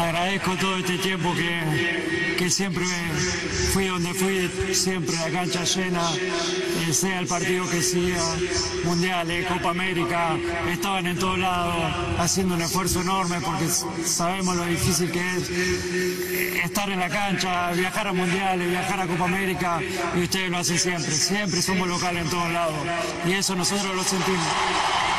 agradezco todo este tiempo que siempre fui donde fui, siempre la cancha llena, sea el partido que sea, mundiales, Copa América, estaban en todos lados haciendo un esfuerzo enorme porque sabemos lo difícil que es estar en la cancha, viajar a mundiales, viajar a Copa América, y ustedes lo hacen siempre, siempre somos locales en todos lados y eso nosotros lo sentimos.